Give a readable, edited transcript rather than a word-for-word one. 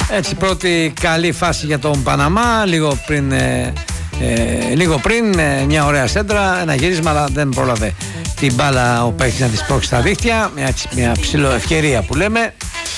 Έτσι, πρώτη καλή φάση για τον Παναμά. Λίγο πριν μια ωραία σέντρα, ένα γύρισμα, αλλά δεν πρόλαβε την μπάλα ο παίκτης να τη σπρώξει στα δίχτυα. Μια ψηλό ευκαιρία που λέμε.